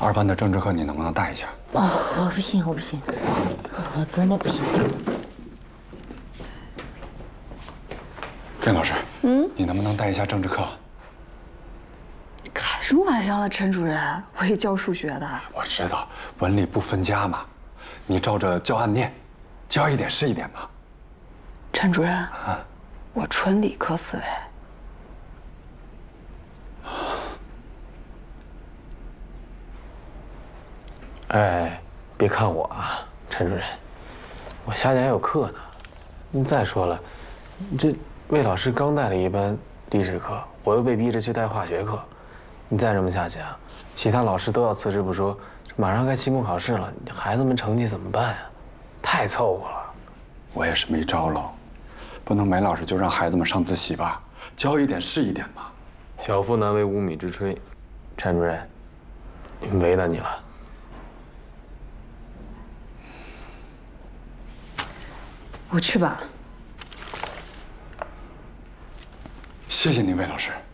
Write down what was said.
2班的政治课你能不能带一下？ 哦，我不行，我真的不行。 林老师，你能不能带一下政治课？ 你开什么玩笑呢，陈主任？我也教数学的。 我知道文理不分家嘛，你照着教案念，教一点是一点嘛。 陈主任，我纯理科思维。 哎，别看我啊，陈主任，我下节还有课呢。再说了，这魏老师刚带了一班历史课，我又被逼着去带化学课。你再这么下去啊，其他老师都要辞职不说，马上该期末考试了，孩子们成绩怎么办呀？太凑合了。 我也是没招了，不能没老师就让孩子们上自习吧，教一点是一点嘛。 小腹难为无米之炊，陈主任，为难你了。 我去吧。 谢谢您，魏老师。